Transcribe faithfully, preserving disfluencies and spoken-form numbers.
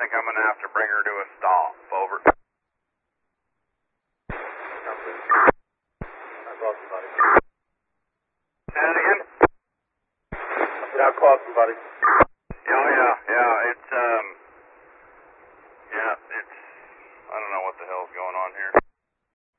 think I'm going to have to bring her to a stop.